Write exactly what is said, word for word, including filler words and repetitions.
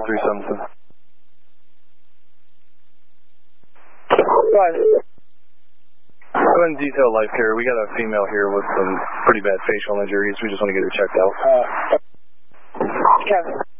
three seven seven. Go ahead. Go ahead and detail life care. We got a female here with some pretty bad facial injuries. We just want to get her checked out. Uh, Kevin.